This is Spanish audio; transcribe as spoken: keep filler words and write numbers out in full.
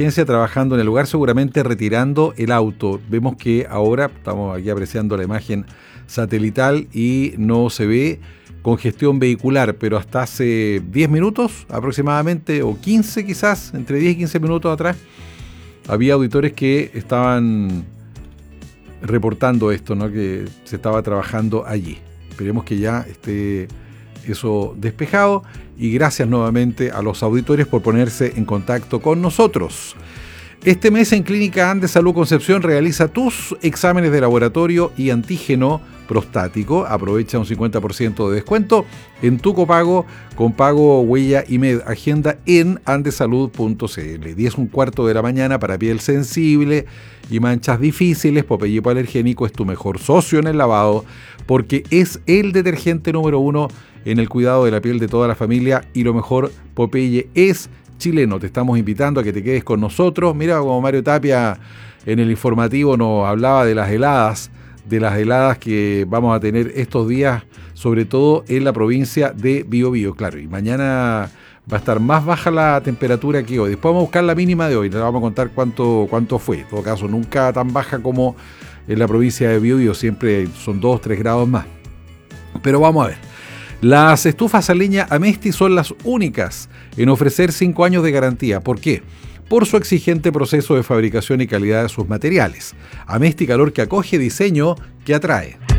emergencia trabajando en el lugar, seguramente retirando el auto. Vemos que ahora estamos aquí apreciando la imagen satelital y no se ve congestión vehicular, pero hasta hace diez minutos aproximadamente, o quince quizás, entre diez y quince minutos atrás, había auditores que estaban reportando esto, ¿no? Que se estaba trabajando allí. Esperemos que ya esté eso despejado, y gracias nuevamente a los auditores por ponerse en contacto con nosotros. Este mes en Clínica Andes Salud Concepción realiza tus exámenes de laboratorio y antígeno prostático. Aprovecha un cincuenta por ciento de descuento en tu copago con pago Huella y Med. Agenda en andesalud punto c l. diez un cuarto de la mañana para piel sensible y manchas difíciles. Popeye Hipoalergénico es tu mejor socio en el lavado, porque es el detergente número uno en el cuidado de la piel de toda la familia, y lo mejor, Popeye es chileno. Te estamos invitando a que te quedes con nosotros. Mira, como Mario Tapia en el informativo nos hablaba de las heladas, de las heladas que vamos a tener estos días, sobre todo en la provincia de Biobío. Claro, y mañana va a estar más baja la temperatura que hoy. Después vamos a buscar la mínima de hoy, le vamos a contar cuánto, cuánto fue. En todo caso, nunca tan baja como en la provincia de Biobío, siempre son dos o tres grados más. Pero vamos a ver. Las estufas a leña Amesti son las únicas en ofrecer cinco años de garantía. ¿Por qué? Por su exigente proceso de fabricación y calidad de sus materiales. Amesti, calor que acoge, diseño que atrae.